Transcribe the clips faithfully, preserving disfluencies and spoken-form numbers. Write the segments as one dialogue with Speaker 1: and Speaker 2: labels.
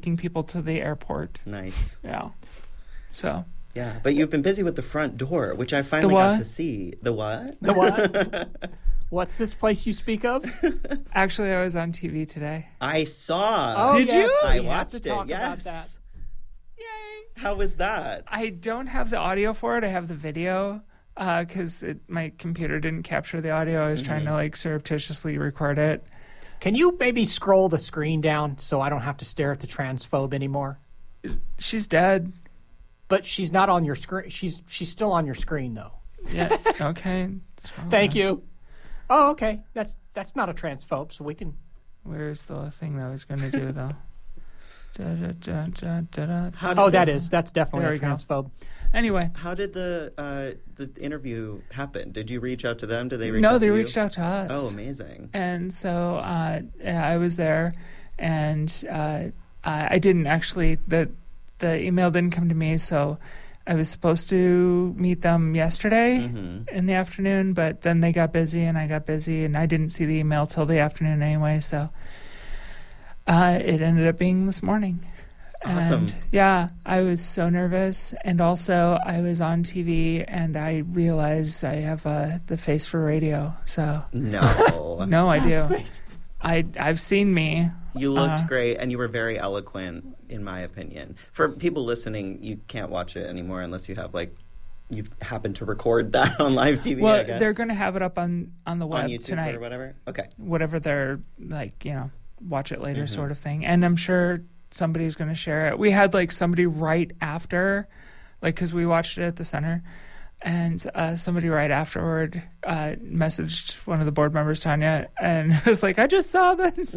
Speaker 1: taking people to the airport.
Speaker 2: Nice.
Speaker 1: Yeah. So.
Speaker 2: Yeah, but you've been busy with the front door, which I finally got to see. The what?
Speaker 3: The what? What's this place you speak of?
Speaker 1: Actually, I was on T V today.
Speaker 2: I saw.
Speaker 3: Oh,
Speaker 1: Did
Speaker 3: yes,
Speaker 1: you?
Speaker 2: I
Speaker 3: we
Speaker 2: watched
Speaker 3: have to
Speaker 2: it.
Speaker 3: talk
Speaker 2: Yes.
Speaker 3: about that.
Speaker 1: Yay!
Speaker 2: How was that?
Speaker 1: I don't have the audio for it. I have the video because uh, my computer didn't capture the audio. I was
Speaker 2: Mm-hmm.
Speaker 1: trying to like surreptitiously record it.
Speaker 3: Can you maybe scroll the screen down so I don't have to stare at the transphobe anymore?
Speaker 1: She's dead.
Speaker 3: But she's not on your screen. She's she's still on your screen though.
Speaker 1: Yeah. Okay.
Speaker 3: Thank you. Oh, okay. That's that's not a transphobe, so we can.
Speaker 1: Where's the thing that I was going to do though? Da, da, da, da, da, da.
Speaker 2: How did
Speaker 3: Oh, that
Speaker 2: this-
Speaker 3: is that's definitely
Speaker 1: There
Speaker 3: a
Speaker 1: we go.
Speaker 3: transphobe.
Speaker 1: Anyway,
Speaker 2: How did the uh, the interview happen? Did you reach out to them? Did they reach
Speaker 1: no,
Speaker 2: out
Speaker 1: they
Speaker 2: to
Speaker 1: reached
Speaker 2: you?
Speaker 1: out to us.
Speaker 2: Oh, amazing.
Speaker 1: And so uh, yeah, I was there, and uh, I I didn't actually the the email didn't come to me, so I was supposed to meet them yesterday
Speaker 2: Mm-hmm.
Speaker 1: in the afternoon, but then they got busy and I got busy, and I didn't see the email till the afternoon anyway, so uh, it ended up being this morning.
Speaker 2: Awesome.
Speaker 1: And yeah, I was so nervous, and also I was on T V, and I realized I have uh, the face for radio, so
Speaker 2: No.
Speaker 1: no, I do. I I've seen me.
Speaker 2: You looked
Speaker 1: Uh,
Speaker 2: great, and you were very eloquent, in my opinion. For people listening, you can't watch it anymore unless you have, like, you happen to record that on live T V, I
Speaker 1: Well,
Speaker 2: guess.
Speaker 1: they're going to have it up on on the web
Speaker 2: on YouTube
Speaker 1: tonight.
Speaker 2: or whatever? Okay.
Speaker 1: Whatever they're like, you know, watch it later
Speaker 2: Mhm.
Speaker 1: sort of thing. And I'm sure somebody's going to share it. We had like somebody right after, like, because we watched it at the center, and uh, somebody right afterward uh, messaged one of the board members, Tanya, and was like, "I just saw this."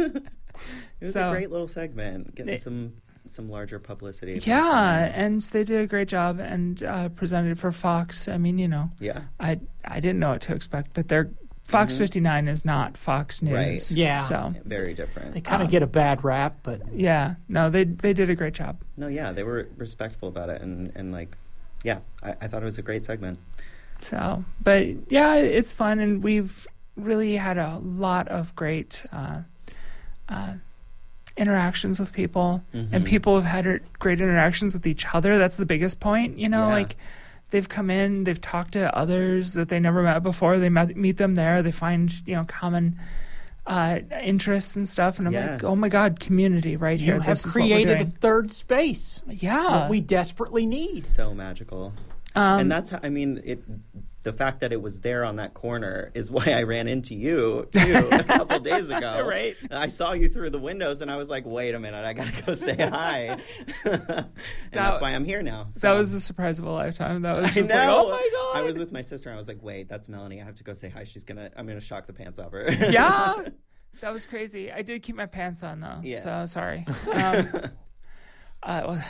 Speaker 2: It was
Speaker 1: So-
Speaker 2: a great little segment, getting
Speaker 1: They-
Speaker 2: some some larger publicity. for
Speaker 1: Yeah,
Speaker 2: something.
Speaker 1: and they did a great job and uh, presented for Fox. I mean, you know,
Speaker 2: Yeah.
Speaker 1: I I didn't know what to expect, but they're Fox
Speaker 2: Mhm.
Speaker 1: fifty-nine is not Fox News.
Speaker 2: Right.
Speaker 3: Yeah.
Speaker 1: So
Speaker 2: Very different.
Speaker 3: They kind of
Speaker 1: Um,
Speaker 3: get a bad rap, but
Speaker 1: yeah, no, they they did a great job.
Speaker 2: No, yeah, they were respectful about it, and, and like, yeah, I, I thought it was a great segment.
Speaker 1: So, but yeah, it's fun, and we've really had a lot of great uh, uh, interactions with people, and
Speaker 2: Mhm.
Speaker 1: people have had er- great interactions with each other. That's the biggest point, you know,
Speaker 2: Yeah.
Speaker 1: like. They've come in, they've talked to others that they never met before. They met, meet them there. They find, you know, common uh, interests and stuff. And I'm
Speaker 2: Yeah.
Speaker 1: like, oh my God, community right
Speaker 3: you
Speaker 1: here.
Speaker 3: have
Speaker 1: This is what we're
Speaker 3: created a
Speaker 1: doing.
Speaker 3: third space.
Speaker 1: Yeah.
Speaker 3: What we desperately need.
Speaker 2: So magical.
Speaker 1: um,
Speaker 2: and that's how, I mean, it. The fact that it was there on that corner is why I ran into you, too, a couple days ago.
Speaker 1: Right.
Speaker 2: I saw you through the windows, and I was like, wait a minute, I got to go say hi. and that's why I'm here now.
Speaker 1: that
Speaker 2: So.
Speaker 1: was the surprise of a lifetime. That was
Speaker 2: I
Speaker 1: just
Speaker 2: know.
Speaker 1: like, oh my God.
Speaker 2: I was with my sister, and I was like, wait, that's Melanie. I have to go say hi. She's going to, I'm going to shock the pants off her.
Speaker 1: Yeah. That was crazy. I did keep my pants on, though.
Speaker 2: Yeah.
Speaker 1: So sorry. Um, uh, well,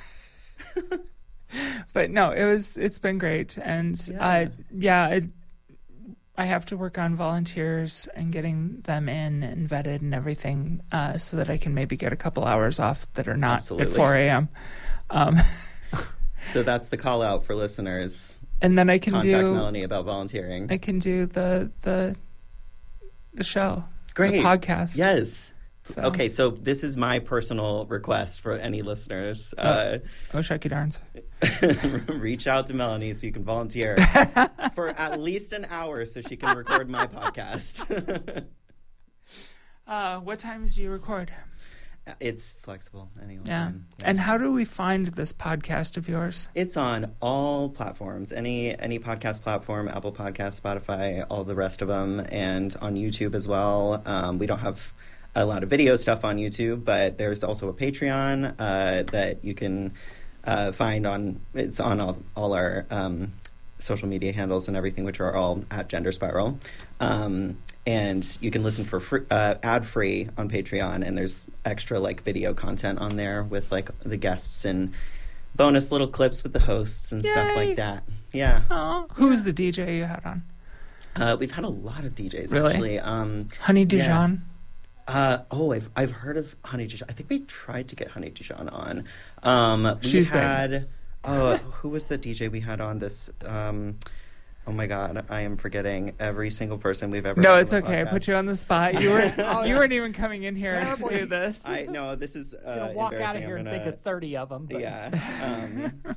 Speaker 1: but no, it was, it's been great. And
Speaker 2: Yeah.
Speaker 1: uh, yeah, it, I have to work on volunteers and getting them in and vetted and everything uh, so that I can maybe get a couple hours off that are not
Speaker 2: Absolutely.
Speaker 1: at four a.m. Um,
Speaker 2: So that's the call out for listeners.
Speaker 1: and then I can
Speaker 2: Contact
Speaker 1: do
Speaker 2: Melanie about volunteering.
Speaker 1: I can do the the the show,
Speaker 2: Great.
Speaker 1: the podcast.
Speaker 2: Yes.
Speaker 1: So,
Speaker 2: Okay, so this is my personal request for any listeners. Uh,
Speaker 1: Oh, shucky darns.
Speaker 2: reach out to Melanie so you can volunteer for at least an hour so she can record my podcast.
Speaker 1: Uh, what times do you record?
Speaker 2: It's flexible. Any old
Speaker 1: Yeah.
Speaker 2: time. Yes.
Speaker 1: And how do we find this podcast of yours?
Speaker 2: It's on all platforms, any any podcast platform, Apple Podcasts, Spotify, all the rest of them, and on YouTube as well. Um, we don't have a lot of video stuff on YouTube, but there's also a Patreon uh, that you can uh, find on. It's on all, all our um, social media handles and everything, which are all at Gender Spiral. Um, and you can listen for free, uh, ad-free on Patreon, and there's extra like video content on there with like the guests and bonus little clips with the hosts and stuff
Speaker 1: Yay.
Speaker 2: like that. Yeah.
Speaker 1: Oh, who was the D J you had on?
Speaker 2: Uh, we've had a lot of D Js,
Speaker 1: Really?
Speaker 2: actually. Um,
Speaker 1: Honey
Speaker 2: Yeah.
Speaker 1: Dijon?
Speaker 2: uh, oh, I've I've heard of Honey Dijon. I think we tried to get Honey Dijon on. Um, we
Speaker 1: She's big.
Speaker 2: had, oh, who was the D J we had on this? Um, Oh my God, I am forgetting every single person we've ever.
Speaker 1: No,
Speaker 2: had
Speaker 1: it's
Speaker 2: on the
Speaker 1: okay. I
Speaker 2: podcast.
Speaker 1: put you on the spot. You were
Speaker 3: Oh,
Speaker 1: you
Speaker 3: yeah.
Speaker 1: weren't even coming in here
Speaker 3: Terrible.
Speaker 1: to do this.
Speaker 2: I no, this is uh,
Speaker 3: I'm gonna walk out of
Speaker 2: embarrassing.
Speaker 3: here
Speaker 2: I'm
Speaker 3: and think
Speaker 2: gonna-
Speaker 3: of thirty of them. But.
Speaker 2: Yeah. Um,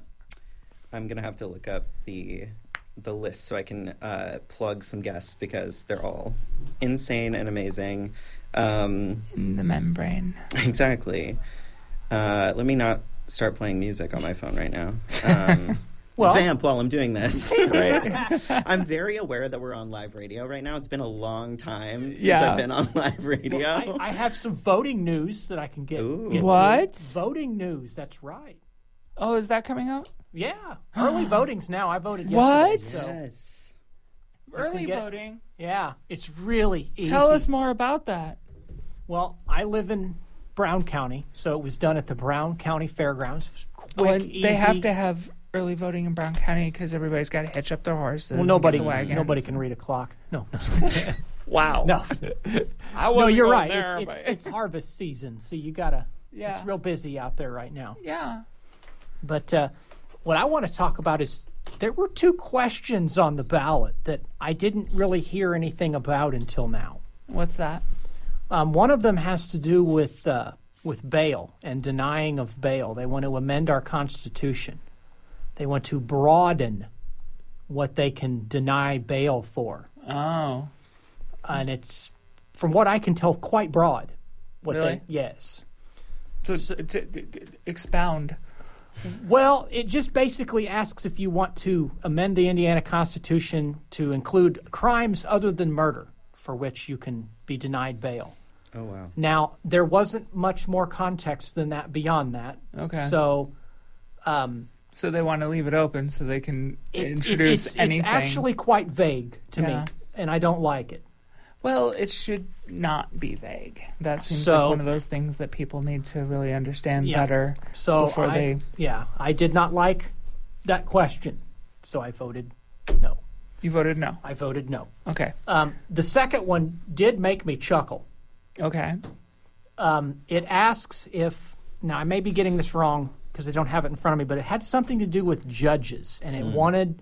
Speaker 2: I'm gonna have to look up the the list so I can uh, plug some guests because they're all insane and amazing. Um,
Speaker 1: In the membrane.
Speaker 2: exactly. Uh, let me not start playing music on my phone right now. Um,
Speaker 3: Well-
Speaker 2: vamp while I'm doing this.
Speaker 1: Right.
Speaker 2: I'm very aware that we're on live radio right now. It's been a long time since
Speaker 1: Yeah.
Speaker 2: I've been on live radio.
Speaker 3: I, I have some voting news that I can get.
Speaker 2: Ooh.
Speaker 3: get to.
Speaker 1: What?
Speaker 3: Voting news, that's right.
Speaker 1: Oh, is that coming out?
Speaker 3: Yeah. Early voting's now. I voted yesterday.
Speaker 1: What?
Speaker 3: So,
Speaker 2: Yes.
Speaker 1: Early
Speaker 3: get-
Speaker 1: voting.
Speaker 3: yeah, it's really easy.
Speaker 1: Tell us more about that.
Speaker 3: Well, I live in Brown County, so it was done at the Brown County Fairgrounds. It was quick,
Speaker 1: Oh, and
Speaker 3: easy.
Speaker 1: they have to have early voting in Brown County because everybody's got to hitch up their horses.
Speaker 3: Well,
Speaker 1: and
Speaker 3: nobody,
Speaker 1: get the wagons.
Speaker 3: nobody can read a clock. No, no,
Speaker 1: Wow.
Speaker 3: no.
Speaker 1: I
Speaker 3: no,
Speaker 1: wasn't
Speaker 3: you're
Speaker 1: going
Speaker 3: right.
Speaker 1: there,
Speaker 3: it's,
Speaker 1: but-
Speaker 3: it's, it's harvest season, so you gotta.
Speaker 1: Yeah.
Speaker 3: It's real busy out there right now.
Speaker 1: Yeah.
Speaker 3: But uh, what I want to talk about is there were two questions on the ballot that I didn't really hear anything about until now.
Speaker 1: What's that?
Speaker 3: Um, one of them has to do with uh, with bail and denying of bail. They want to amend our Constitution. They want to broaden what they can deny bail for,
Speaker 1: Oh.
Speaker 3: and it's, from what I can tell, quite broad. What
Speaker 1: Really?
Speaker 3: They, yes.
Speaker 1: So, to, to, to expound.
Speaker 3: Well, it just basically asks if you want to amend the Indiana Constitution to include crimes other than murder for which you can be denied bail.
Speaker 2: Oh wow.
Speaker 3: Now, there wasn't much more context than that beyond that.
Speaker 1: Okay.
Speaker 3: So, um,
Speaker 1: So they want to leave it open so they can
Speaker 3: it- it-
Speaker 1: introduce
Speaker 3: it's,
Speaker 1: anything.
Speaker 3: It's actually quite vague to
Speaker 1: Yeah.
Speaker 3: me, and I don't like it.
Speaker 1: Well, it should not be vague. That seems
Speaker 3: So-
Speaker 1: like one of those things that people need to really understand
Speaker 3: Yeah.
Speaker 1: better
Speaker 3: So
Speaker 1: before
Speaker 3: I,
Speaker 1: they.
Speaker 3: yeah, I did not like that question, so I voted no.
Speaker 1: You voted no.
Speaker 3: I voted no.
Speaker 1: Okay.
Speaker 3: Um, the second one did make me chuckle.
Speaker 1: Okay.
Speaker 3: Um, it asks if, now I may be getting this wrong because I don't have it in front of me, but it had something to do with judges, and it wanted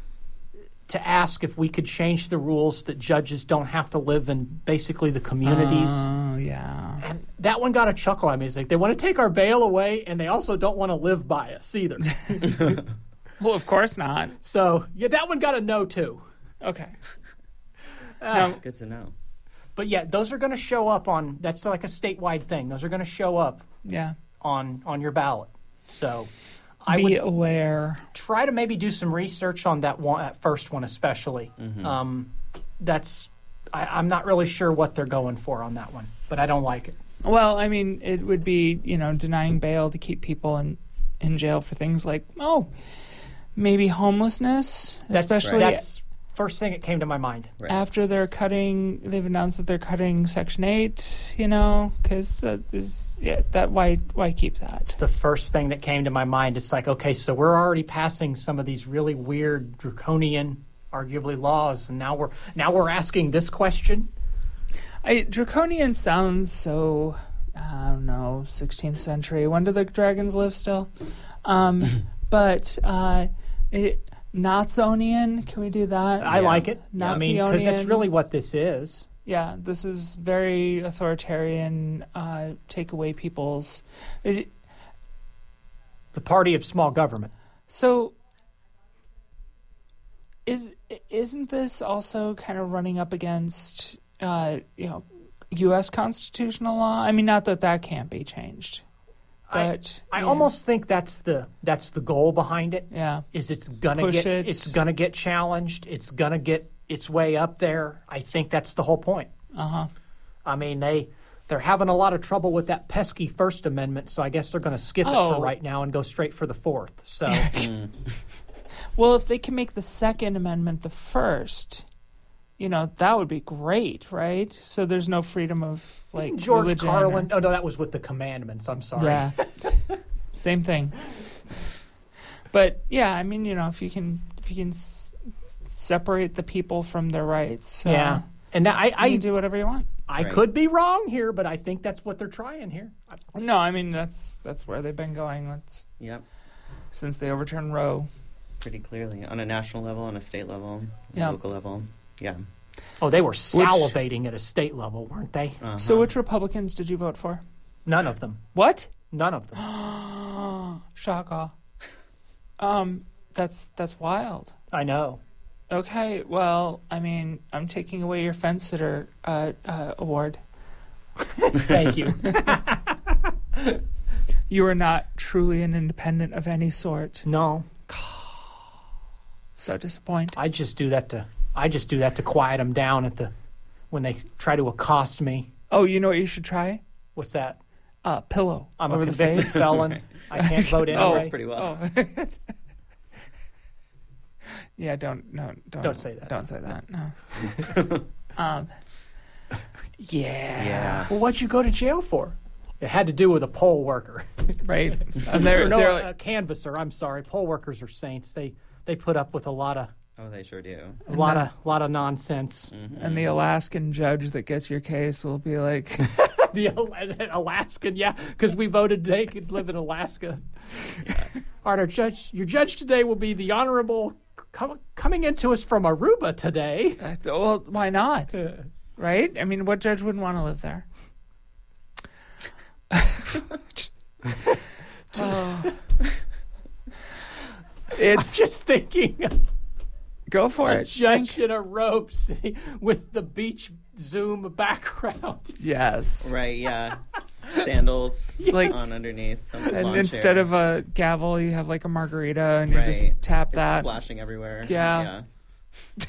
Speaker 3: to ask if we could change the rules that judges don't have to live in basically the communities.
Speaker 1: Oh, yeah.
Speaker 3: And that one got a chuckle out of me. It's like they want to take our bail away, and they also don't want to live by us either.
Speaker 1: Well, of course not.
Speaker 3: So, yeah, that one got a no, too.
Speaker 1: Okay.
Speaker 3: Uh,
Speaker 1: Now,
Speaker 2: Good to know.
Speaker 3: But, yeah, those are going to show up on, that's like a statewide thing. Those are going to show up
Speaker 1: yeah.
Speaker 3: on, on your ballot. So I
Speaker 1: Be
Speaker 3: would
Speaker 1: aware.
Speaker 3: try to maybe do some research on that one, that first one especially.
Speaker 2: Mm-hmm.
Speaker 3: Um, that's I, I'm not really sure what they're going for on that one, but I don't like it.
Speaker 1: Well, I mean, it would be, you know, denying bail to keep people in, in jail for things like, oh, maybe homelessness,
Speaker 3: That's,
Speaker 1: especially
Speaker 3: that's first thing that came to my mind.
Speaker 2: Right.
Speaker 1: after they're cutting, they've announced that they're cutting Section eight, you know, because that is, yeah, that, why, why keep that?
Speaker 3: It's the first thing that came to my mind. It's like, okay, so we're already passing some of these really weird, draconian, arguably laws, and now we're now we're asking this question.
Speaker 1: I, draconian sounds so, I don't know, sixteenth century. When do the dragons live still? Um, but uh, it, Natsonian, can we do that?
Speaker 3: I
Speaker 2: Yeah.
Speaker 3: like it. I mean, because that's
Speaker 1: Nazionian.
Speaker 3: really what this is.
Speaker 1: Yeah, this is very authoritarian. Uh, take away people's. It,
Speaker 3: The party of small government.
Speaker 1: so, is isn't this also kind of running up against uh, you know U S constitutional law? I mean, not that that can't be changed, but
Speaker 3: I
Speaker 1: yeah.
Speaker 3: almost think that's the that's the goal behind it.
Speaker 1: yeah.
Speaker 3: Is it's gonna
Speaker 1: Push
Speaker 3: get
Speaker 1: it.
Speaker 3: it's gonna get challenged. It's gonna get its way up there. I think that's the whole point.
Speaker 1: Uh huh.
Speaker 3: I mean, they they're having a lot of trouble with that pesky First Amendment, so I guess they're going to skip it
Speaker 1: Oh.
Speaker 3: for right now and go straight for the Fourth. So
Speaker 1: Well, if they can make the Second Amendment the first, you know, that would be great, right? So there's no freedom of like
Speaker 3: George
Speaker 1: religion
Speaker 3: Carlin.
Speaker 1: or-
Speaker 3: Oh no, that was with the commandments. I'm sorry.
Speaker 1: Yeah. Same thing. But yeah, I mean, you know, if you can if you can s- separate the people from their rights, uh,
Speaker 3: Yeah. And that, I
Speaker 1: you
Speaker 3: I,
Speaker 1: can do whatever you want.
Speaker 3: I
Speaker 2: Right.
Speaker 3: could be wrong here, but I think that's what they're trying here. I-
Speaker 1: No, I mean that's that's where they've been going. That's
Speaker 2: Yep.
Speaker 1: since they overturned Roe.
Speaker 2: pretty clearly on a national level, on a state level,
Speaker 1: Yeah.
Speaker 2: local level. Yeah.
Speaker 3: Oh, they were salivating at a state level, weren't they?
Speaker 2: Uh-huh.
Speaker 1: So which Republicans did you vote for?
Speaker 3: None of them.
Speaker 1: What?
Speaker 3: None of them.
Speaker 1: Shaka. Um, that's that's wild.
Speaker 3: I know.
Speaker 1: Okay, well, I mean, I'm taking away your fence sitter uh, uh, award.
Speaker 3: Thank you.
Speaker 1: You are not truly an independent of any sort.
Speaker 3: No,
Speaker 1: So disappointed.
Speaker 3: I just do that to I just do that to quiet them down at the when they try to accost me.
Speaker 1: Oh, you know what you should try?
Speaker 3: What's that?
Speaker 1: Uh, pillow
Speaker 3: I'm
Speaker 1: over
Speaker 3: a
Speaker 1: the
Speaker 3: convicted
Speaker 1: face.
Speaker 3: felon. I can't vote
Speaker 1: Oh,
Speaker 3: anyway.
Speaker 2: Works pretty well.
Speaker 1: Oh. Yeah, don't no don't
Speaker 3: Don't say that.
Speaker 1: Don't say that. No. um. Yeah.
Speaker 2: Yeah.
Speaker 3: Well, what'd you go to jail for? It had to do with a poll worker.
Speaker 1: Right. And they're
Speaker 3: Or no,
Speaker 1: they're
Speaker 3: a,
Speaker 1: like,
Speaker 3: a canvasser. I'm sorry. Poll workers are saints. They they put up with a lot of
Speaker 2: Oh, they sure do.
Speaker 3: a lot of lot of nonsense.
Speaker 1: and the Alaskan judge that gets your case will be like,
Speaker 3: The Al- Alaskan, yeah, because we voted they could live in Alaska. All right, our judge, your judge today will be the honorable com- coming into us from Aruba today.
Speaker 1: uh, well, why not? Right? I mean, what judge wouldn't want to live there? Oh. It's
Speaker 3: Just thinking,
Speaker 1: go for
Speaker 3: a
Speaker 1: it.
Speaker 3: judge in a robe sitting with the beach zoom background.
Speaker 1: Yes.
Speaker 2: Right, yeah. Sandals
Speaker 1: Like-
Speaker 2: on underneath. on the
Speaker 1: And
Speaker 2: lawn
Speaker 1: instead
Speaker 2: chair.
Speaker 1: of a gavel, you have like a margarita, and you
Speaker 2: Right.
Speaker 1: just tap
Speaker 2: It's
Speaker 1: that.
Speaker 2: splashing everywhere.
Speaker 1: Yeah.
Speaker 2: Yeah.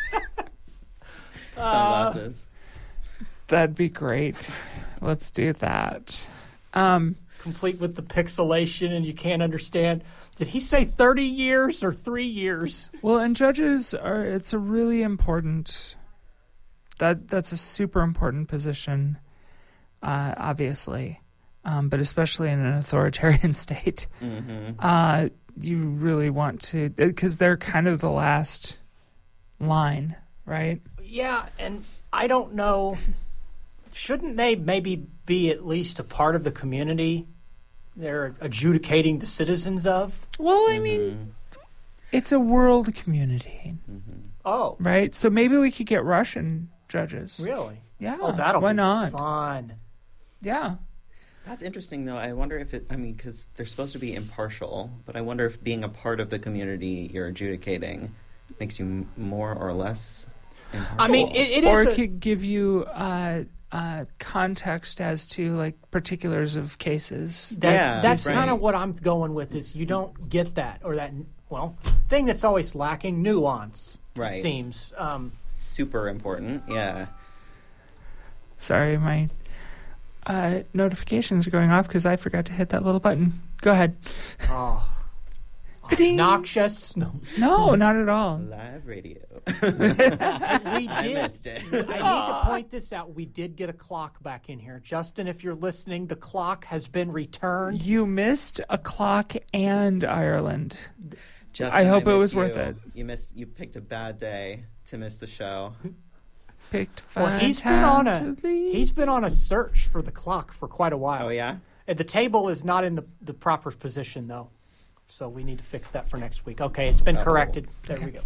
Speaker 2: Sunglasses.
Speaker 1: That'd be great. Let's do that. Um,
Speaker 3: Complete with the pixelation, and you can't understand. Did he say thirty years or three years?
Speaker 1: well, and judges are. It's a really important. That that's a super important position, uh, obviously, um, but especially in an authoritarian state,
Speaker 2: Mm-hmm.
Speaker 1: uh, you really want to because they're kind of the last line, right?
Speaker 3: Yeah, and I don't know. Shouldn't they maybe be at least a part of the community they're adjudicating the citizens of?
Speaker 1: Well, I mean, it's a world community,
Speaker 3: Oh,
Speaker 1: right? So maybe we could get Russian judges.
Speaker 3: really?
Speaker 1: Yeah.
Speaker 3: Oh, that'll
Speaker 1: why
Speaker 3: be
Speaker 1: not?
Speaker 3: fun.
Speaker 1: Yeah.
Speaker 2: That's interesting, though. I wonder if it, I mean, because they're supposed to be impartial, but I wonder if being a part of the community you're adjudicating makes you m- more or less impartial.
Speaker 3: I mean, it, it
Speaker 1: or
Speaker 3: is.
Speaker 1: it
Speaker 3: a-
Speaker 1: could give you uh, uh, context as to like particulars of cases.
Speaker 3: that,
Speaker 2: Yeah,
Speaker 3: that's
Speaker 2: right.
Speaker 3: kind of what I'm going with. Is you don't get that or that well thing that's always lacking nuance.
Speaker 2: Right.
Speaker 3: It seems. Um,
Speaker 2: super important. Yeah.
Speaker 1: Sorry, my uh, notifications are going off because I forgot to hit that little button. Go ahead.
Speaker 3: oh,
Speaker 1: Ba-ding.
Speaker 3: noxious. No,
Speaker 1: No, not at all.
Speaker 2: Live radio.
Speaker 3: we did.
Speaker 2: I missed it.
Speaker 3: I need to point this out. We did get a clock back in here. Justin, if you're listening, the clock has been returned.
Speaker 1: You missed a clock and Ireland.
Speaker 2: Justin,
Speaker 1: I hope it
Speaker 2: miss
Speaker 1: was
Speaker 2: you.
Speaker 1: worth it.
Speaker 2: You missed. You picked a bad day to miss the show.
Speaker 1: Picked
Speaker 3: Well, he's been on a
Speaker 1: fantastically.
Speaker 3: he's been on a search for the clock for quite a while.
Speaker 2: Oh yeah.
Speaker 3: And the table is not in the, the proper position though, so we need to fix that for next week. Okay, it's been
Speaker 2: Uh-oh.
Speaker 3: corrected. There we go.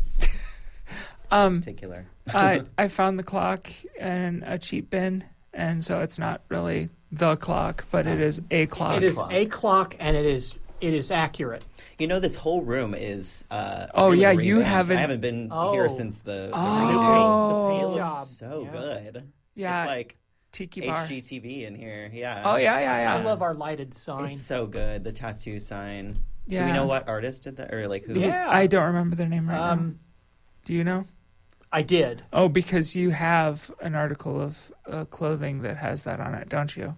Speaker 1: um,
Speaker 2: Particular.
Speaker 1: I I found the clock in a cheap bin, and so it's not really the clock, but it is a clock.
Speaker 3: It is
Speaker 2: clock.
Speaker 3: a clock, and it is it is accurate.
Speaker 2: You know, this whole room is. Uh,
Speaker 1: Oh,
Speaker 2: really
Speaker 1: yeah, you
Speaker 2: revamped.
Speaker 1: haven't-
Speaker 2: I haven't been
Speaker 3: Oh.
Speaker 2: here since the. the
Speaker 1: Oh.
Speaker 3: The
Speaker 2: redo.
Speaker 3: paint, the
Speaker 2: It
Speaker 3: paint
Speaker 2: looks
Speaker 3: job.
Speaker 2: so
Speaker 3: Yeah.
Speaker 2: good.
Speaker 1: Yeah,
Speaker 2: It's like
Speaker 1: tiki bar.
Speaker 2: H G T V in here. Yeah.
Speaker 1: Oh yeah, yeah, yeah.
Speaker 3: I love our lighted sign.
Speaker 2: It's so good. The tattoo sign. Do
Speaker 1: Yeah.
Speaker 2: we know what artist did that, or like who?
Speaker 3: Yeah.
Speaker 1: I don't remember their name right now.
Speaker 3: um,
Speaker 1: Do you know?
Speaker 3: I did.
Speaker 1: Oh, because you have an article of uh, clothing that has that on it, don't you?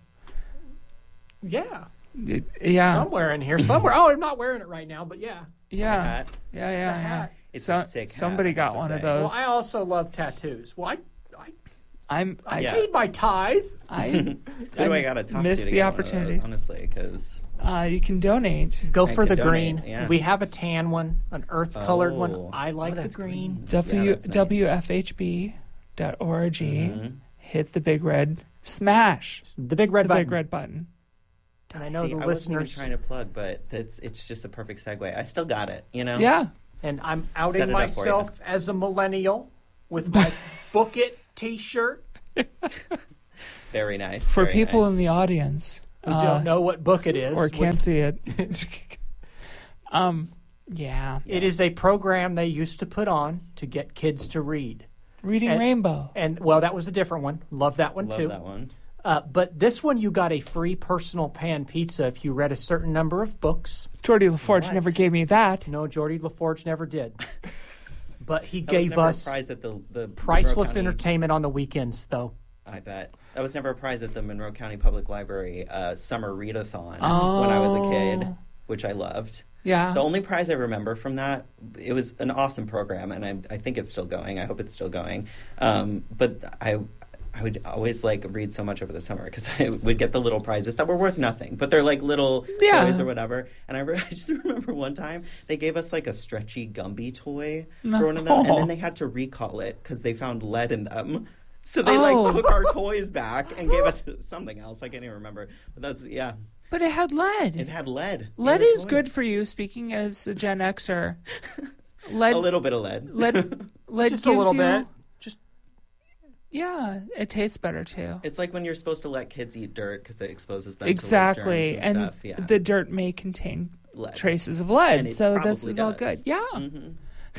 Speaker 3: Yeah,
Speaker 1: It- yeah,
Speaker 3: somewhere in here, somewhere. Oh, I'm not wearing it right now, but yeah.
Speaker 1: yeah,
Speaker 2: Hat.
Speaker 1: yeah, yeah, yeah.
Speaker 3: hat.
Speaker 2: It's
Speaker 1: So-
Speaker 2: a sick hat,
Speaker 1: somebody
Speaker 2: I have
Speaker 1: got
Speaker 2: to
Speaker 1: one of
Speaker 2: say.
Speaker 1: those.
Speaker 3: Well, I also love tattoos. Well, I I,
Speaker 1: I'm. I.
Speaker 3: I
Speaker 2: Yeah.
Speaker 3: paid my tithe.
Speaker 1: I.
Speaker 2: Who do I gotta talk
Speaker 1: missed
Speaker 2: to to
Speaker 1: the
Speaker 2: get one of
Speaker 1: opportunity.
Speaker 2: those, honestly, because
Speaker 1: Uh, you can donate.
Speaker 3: Go
Speaker 2: I
Speaker 3: for
Speaker 2: could
Speaker 3: the
Speaker 2: donate,
Speaker 3: green.
Speaker 2: yeah.
Speaker 3: We have a tan one, an earth colored
Speaker 2: Oh.
Speaker 3: one. I like
Speaker 2: Oh,
Speaker 3: the
Speaker 2: that's
Speaker 3: green.
Speaker 1: W
Speaker 2: Yeah, that's nice.
Speaker 1: W F H B dot org.
Speaker 2: Mhm.
Speaker 1: Hit the big red smash.
Speaker 3: The big red
Speaker 1: the
Speaker 3: button.
Speaker 1: big red button.
Speaker 3: And I know
Speaker 2: See,
Speaker 3: the
Speaker 2: I wasn't even
Speaker 3: listeners.
Speaker 2: trying to plug, but that's it's just a perfect segue. I still got it, you know.
Speaker 1: Yeah.
Speaker 3: And I'm
Speaker 2: Set
Speaker 3: outing
Speaker 2: it up for
Speaker 3: myself as a millennial with my Book It T-shirt.
Speaker 2: Very nice.
Speaker 1: For
Speaker 2: very
Speaker 1: people
Speaker 2: nice.
Speaker 1: in the audience
Speaker 3: Who
Speaker 1: uh,
Speaker 3: don't know what book it is.
Speaker 1: or can't
Speaker 3: which-
Speaker 1: see it. um, yeah.
Speaker 3: It is a program they used to put on to get kids to read.
Speaker 1: Reading
Speaker 3: And-
Speaker 1: Rainbow.
Speaker 3: And, well, that was a different one. Love that one,
Speaker 2: Love
Speaker 3: too.
Speaker 2: that one.
Speaker 3: Uh, but this one, you got a free personal pan pizza if you read a certain number of books.
Speaker 1: Geordie LaForge
Speaker 2: What?
Speaker 1: never gave me that.
Speaker 3: No, Geordie LaForge never did. But he
Speaker 2: That was
Speaker 3: gave
Speaker 2: never
Speaker 3: us
Speaker 2: a prize at the, the
Speaker 3: priceless
Speaker 2: Monroe County-
Speaker 3: entertainment on the weekends, though.
Speaker 2: I bet. That was never a prize at the Monroe County Public Library uh, summer readathon
Speaker 1: Oh.
Speaker 2: when I was a kid, which I loved.
Speaker 1: Yeah.
Speaker 2: The only prize I remember from that, it was an awesome program, and I, I think it's still going. I hope it's still going. Um, but I I would always like read so much over the summer because I would get the little prizes that were worth nothing, but they're like little
Speaker 1: Yeah.
Speaker 2: toys or whatever. And I, re- I just remember one time they gave us like a stretchy Gumby toy
Speaker 1: No.
Speaker 2: for one of them, and then they had to recall it because they found lead in them. So they like
Speaker 1: Oh.
Speaker 2: took our toys back and gave us something else. I can't even remember. But that's yeah.
Speaker 1: But it had lead.
Speaker 2: It had lead.
Speaker 1: lead
Speaker 2: in the
Speaker 1: is
Speaker 2: toys.
Speaker 1: good for you, speaking as a Gen Xer. Lead,
Speaker 2: A little bit of lead.
Speaker 1: lead, lead
Speaker 3: Just
Speaker 1: gives
Speaker 3: a little
Speaker 1: you,
Speaker 3: bit. Just
Speaker 1: Yeah, it tastes better too.
Speaker 2: It's like when you're supposed to let kids eat dirt because it exposes them
Speaker 1: Exactly.
Speaker 2: to like, germs and,
Speaker 1: And
Speaker 2: stuff. Yeah.
Speaker 1: the dirt may contain
Speaker 2: Lead.
Speaker 1: traces of lead,
Speaker 2: And it
Speaker 1: so this
Speaker 2: probably
Speaker 1: is all
Speaker 2: does.
Speaker 1: good. Yeah.
Speaker 2: Mhm.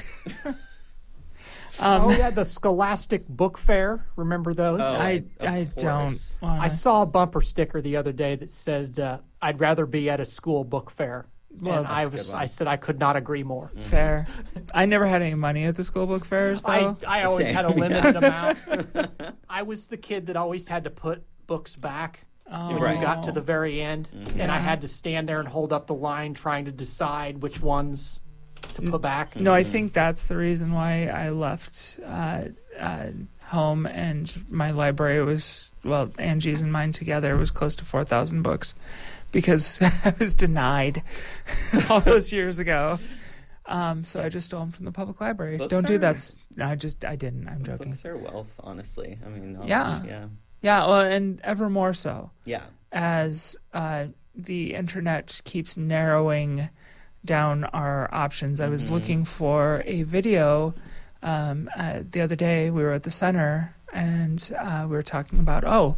Speaker 1: Um,
Speaker 3: oh yeah, the Scholastic Book Fair. Remember those?
Speaker 2: Oh,
Speaker 1: I,
Speaker 2: of
Speaker 1: I don't
Speaker 2: course.
Speaker 1: want
Speaker 3: I saw a bumper sticker the other day that said, uh, "I'd rather be at a school book fair."
Speaker 1: Well,
Speaker 3: and I
Speaker 2: that's a
Speaker 3: was,
Speaker 2: good one.
Speaker 3: I said I could not agree more.
Speaker 1: fair. I never had any money at the school book fairs, though.
Speaker 3: I, I always
Speaker 2: Same,
Speaker 3: had a limited amount. I was the kid that always had to put books back
Speaker 1: oh.
Speaker 3: when
Speaker 2: Right.
Speaker 3: you got to the very end, and I
Speaker 1: Yeah.
Speaker 3: had to stand there and hold up the line trying to decide which ones to put back.
Speaker 1: No, I think that's the reason why I left uh, uh, home, and my library was, well, Angie's and mine together was close to four thousand books because I was denied all those years ago. Um, so I just stole them from the public library.
Speaker 2: Books
Speaker 1: Don't do
Speaker 2: are-
Speaker 1: that. s- No, I just, I didn't. I'm joking.
Speaker 2: Books are wealth, honestly. I mean, knowledge,
Speaker 1: Yeah.
Speaker 2: yeah,
Speaker 1: Yeah, well, and ever more so
Speaker 2: yeah.
Speaker 1: as uh, the internet keeps narrowing down our options. I was
Speaker 2: Mhm.
Speaker 1: looking for a video um, uh, the other day. We were at the center and uh, we were talking about, oh,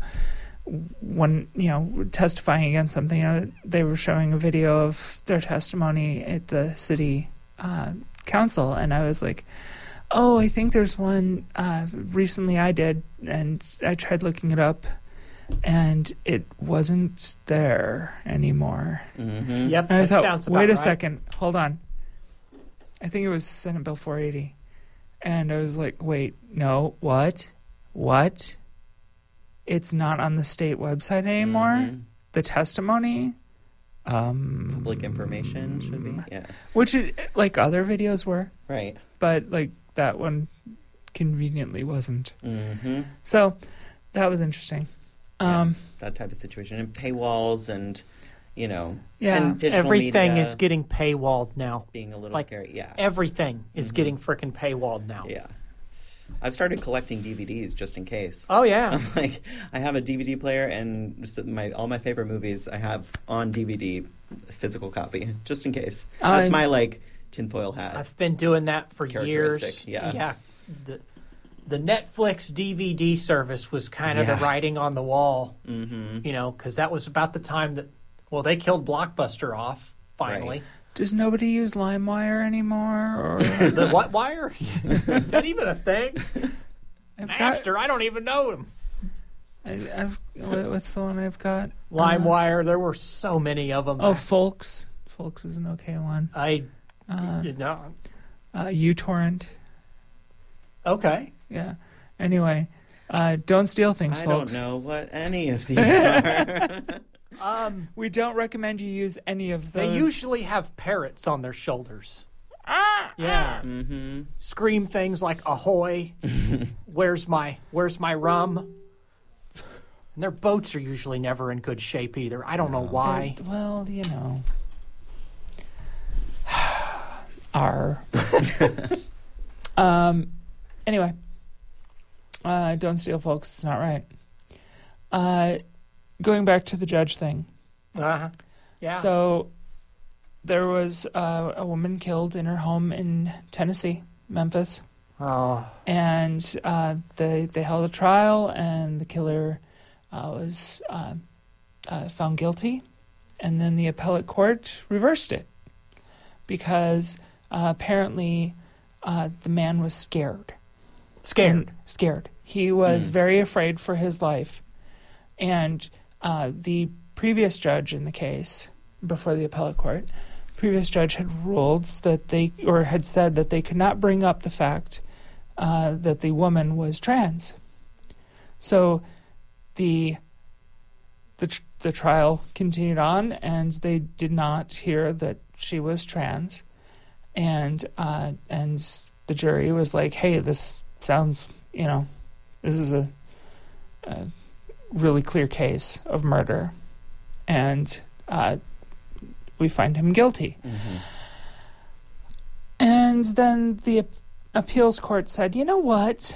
Speaker 1: when, you know, testifying against something, you know, they were showing a video of their testimony at the city uh, council. And I was like, oh, I think there's one uh, recently I did. And I tried looking it up and it wasn't there anymore.
Speaker 2: Mm-hmm.
Speaker 3: Yep,
Speaker 1: And I
Speaker 3: that
Speaker 1: thought,
Speaker 3: sounds about
Speaker 1: wait a
Speaker 3: right.
Speaker 1: second, hold on. I think it was Senate Bill four eighty. And I was like, wait, no, what? What? It's not on the state website anymore?
Speaker 2: Mhm.
Speaker 1: The testimony? Um,
Speaker 2: Public information should be. Yeah.
Speaker 1: Which, it, like other videos were,
Speaker 2: Right.
Speaker 1: but like that one conveniently wasn't.
Speaker 2: Mm-hmm.
Speaker 1: So that was interesting. Um,
Speaker 2: That type of situation. And paywalls and, you know,
Speaker 1: yeah.
Speaker 2: and digital
Speaker 3: Everything
Speaker 2: media
Speaker 3: is getting paywalled now.
Speaker 2: being a little
Speaker 3: like,
Speaker 2: scary. Yeah.
Speaker 3: Everything is
Speaker 2: Mhm.
Speaker 3: getting frickin' paywalled now.
Speaker 2: Yeah. I've started collecting D V Ds just in case.
Speaker 3: Oh yeah.
Speaker 2: I'm like, I have a D V D player, and just my all my favorite movies I have on D V D, physical copy, just in case. That's
Speaker 1: I-
Speaker 2: my like tinfoil hat.
Speaker 3: I've been doing that for years.
Speaker 2: Characteristic, yeah.
Speaker 3: Yeah. The, the Netflix D V D service was kind of
Speaker 2: Yeah.
Speaker 3: the writing on the wall,
Speaker 2: Mm-hmm.
Speaker 3: you know, because that was about the time that, well, they killed Blockbuster off, finally.
Speaker 1: Does nobody use LimeWire anymore? Or
Speaker 3: The what wire? Is that even a thing?
Speaker 1: I've got,
Speaker 3: Napster, I don't even know them.
Speaker 1: I, I've, what- what's the one I've got?
Speaker 3: LimeWire, there were so many of them.
Speaker 1: Oh, Folks. Folks is an okay one.
Speaker 3: I,
Speaker 1: Uh,
Speaker 3: you know,
Speaker 1: uh, uTorrent.
Speaker 3: okay.
Speaker 1: Yeah. Anyway, uh, don't steal things,
Speaker 2: I
Speaker 1: folks.
Speaker 2: don't know what any of these are.
Speaker 3: Um,
Speaker 1: We don't recommend you use any of those.
Speaker 3: they usually have parrots on their shoulders.
Speaker 1: Ah,
Speaker 3: Yeah.
Speaker 2: mm-hmm.
Speaker 3: Scream things like "Ahoy!" "Where's my Where's my rum?" And their boats are usually never in good shape either. I don't know
Speaker 2: No.
Speaker 3: why.
Speaker 1: They're- Well, you know. R. um. Anyway. Uh, don't steal, folks. It's not right. Uh, going back to the judge thing.
Speaker 3: Uh-huh. Yeah.
Speaker 1: So there was uh, a woman killed in her home in Tennessee, Memphis.
Speaker 3: Oh,
Speaker 1: And uh, they they held a trial, and the killer uh, was uh, uh, found guilty. And then the appellate court reversed it because uh, apparently uh, the man was scared.
Speaker 3: scared.
Speaker 1: And scared. He was
Speaker 2: Mm.
Speaker 1: very afraid for his life. And uh, the previous judge in the case, before the appellate court, previous judge had ruled that they, or had said that they could not bring up the fact uh, that the woman was trans. So the the tr- the trial continued on, and they did not hear that she was trans, and uh, and the jury was like, "Hey, this sounds, you know, this is a, a really clear case of murder, and uh, we find him guilty."
Speaker 2: Mm-hmm.
Speaker 1: And then the ap- appeals court said, "You know what?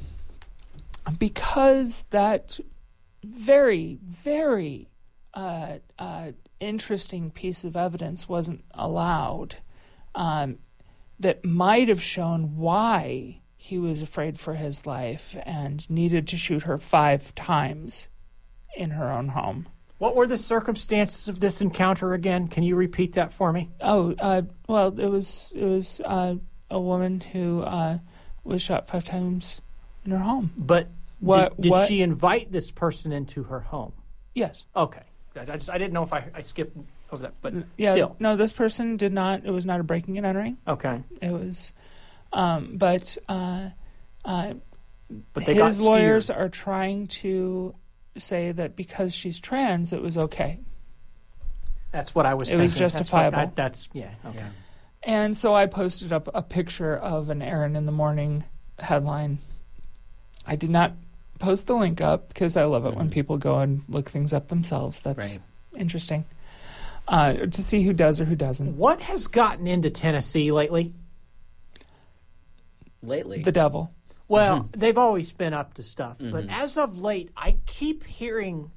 Speaker 1: Because that very, very uh, uh, interesting piece of evidence wasn't allowed, um, that might have shown why he was afraid for his life and needed to shoot her five times in her own home."
Speaker 3: What were the circumstances of this encounter again? Can you repeat that for me?
Speaker 1: Oh, uh, well, it was it was uh, a woman who uh, was shot five times in her home.
Speaker 3: But
Speaker 1: What-
Speaker 3: did, did
Speaker 1: what-
Speaker 3: she invite this person into her home?
Speaker 1: Yes.
Speaker 3: Okay. I, I just I didn't know if I, I skipped over that, but
Speaker 1: Yeah.
Speaker 3: still.
Speaker 1: No, this person did not. It was not a breaking and entering.
Speaker 3: Okay.
Speaker 1: It was, um, but uh, uh,
Speaker 3: But they got
Speaker 1: his lawyers
Speaker 3: steered.
Speaker 1: are trying to say that because she's trans, it was okay.
Speaker 3: That's what I was
Speaker 1: It
Speaker 3: thinking.
Speaker 1: was
Speaker 3: That's what
Speaker 1: justifiable.
Speaker 3: I- That's, yeah. Okay.
Speaker 2: Yeah.
Speaker 1: And so I posted up a picture of an Aaron in the Morning headline. I did not post the link up because I love it when
Speaker 2: Mhm.
Speaker 1: people go and look things up themselves. That's
Speaker 2: Right.
Speaker 1: interesting. Uh, to see who does or who doesn't.
Speaker 3: What has gotten into Tennessee lately?
Speaker 2: Lately.
Speaker 1: The devil.
Speaker 3: Well, they've always been up to stuff, but
Speaker 2: Mhm.
Speaker 3: as of late, I keep hearing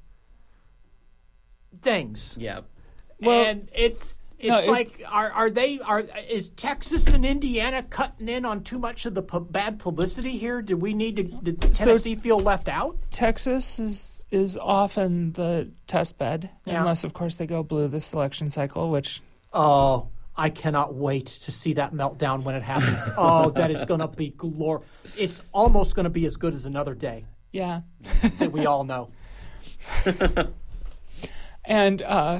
Speaker 3: things,
Speaker 2: yeah.
Speaker 1: Well,
Speaker 3: and it's it's
Speaker 1: no, it-
Speaker 3: like are are they are is Texas and Indiana cutting in on too much of the pu- bad publicity here? Do we need to? Did
Speaker 1: So-
Speaker 3: Tennessee feel left out?
Speaker 1: Texas is is often the test bed,
Speaker 3: Yeah.
Speaker 1: unless of course they go blue this election cycle, which
Speaker 3: Oh, I cannot wait to see that meltdown when it happens. Oh, that is going to be glor. It's almost going to be as good as Another Day
Speaker 1: yeah.
Speaker 3: that we all know.
Speaker 1: And uh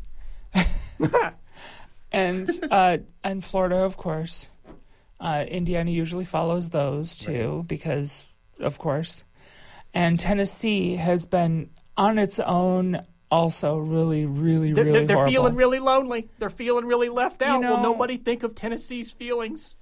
Speaker 1: and uh and Florida, of course. Uh Indiana usually follows those too, because of course. And Tennessee has been on its own also really, really,
Speaker 3: They're,
Speaker 1: really
Speaker 3: they're, they're
Speaker 1: horrible.
Speaker 3: feeling really lonely. They're feeling really left out.
Speaker 1: know-
Speaker 3: Will nobody think of Tennessee's feelings?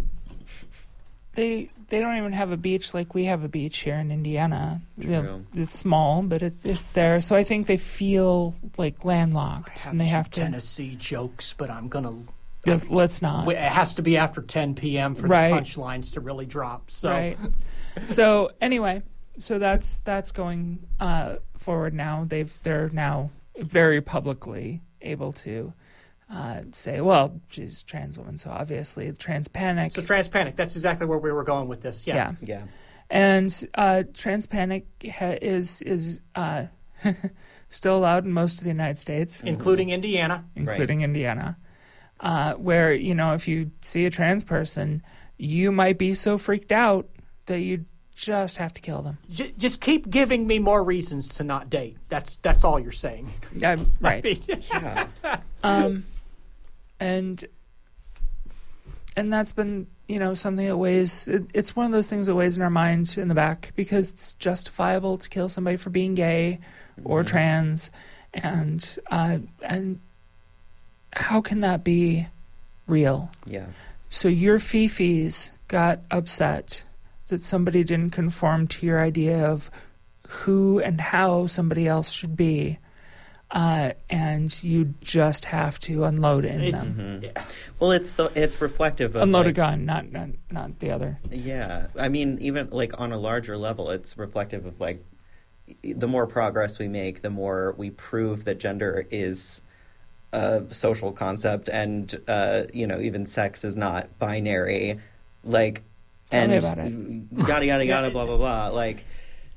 Speaker 1: they they don't even have a beach like we have a beach here in Indiana. You know,
Speaker 2: True.
Speaker 1: it's small, but it's it's there. So I think they feel like landlocked, and they
Speaker 3: some
Speaker 1: have to.
Speaker 3: Tennessee jokes, but I'm gonna.
Speaker 1: Yeah, let's not.
Speaker 3: It has to be after ten p.m. for
Speaker 1: Right.
Speaker 3: the punchlines to really drop. So
Speaker 1: Right. So anyway, so that's that's going uh, forward now. They've they're now very publicly able to uh, say, well, she's a trans woman, so obviously trans panic.
Speaker 3: So trans panic. That's exactly where we were going with this. Yeah.
Speaker 1: yeah.
Speaker 2: Yeah.
Speaker 1: And uh, trans panic ha- is is uh, still allowed in most of the United States,
Speaker 3: Including Indiana.
Speaker 1: including Indiana, uh, where, you know, if you see a trans person, you might be so freaked out that you just have to kill them.
Speaker 3: J- just keep giving me more reasons to not date. That's that's all you're saying.
Speaker 1: Uh, right.
Speaker 2: Yeah.
Speaker 1: Um, and and that's been, you know, something that weighs. It, it's one of those things that weighs in our mind in the back because it's justifiable to kill somebody for being gay or
Speaker 2: Mhm.
Speaker 1: trans, and uh, and how can that be real?
Speaker 2: Yeah.
Speaker 1: So your fifis got upset that somebody didn't conform to your idea of who and how somebody else should be, uh, and you just have to unload it in
Speaker 3: It's-
Speaker 1: them.
Speaker 2: Mhm.
Speaker 3: Yeah.
Speaker 2: Well, it's the it's reflective of
Speaker 1: Unload a
Speaker 2: like,
Speaker 1: gun, not, not not the other.
Speaker 2: Yeah, I mean, even like on a larger level, it's reflective of like the more progress we make, the more we prove that gender is a social concept, and uh, you know, even sex is not binary. Like,
Speaker 1: Tell
Speaker 2: and
Speaker 1: me about it.
Speaker 2: yada yada yada blah blah blah. Like,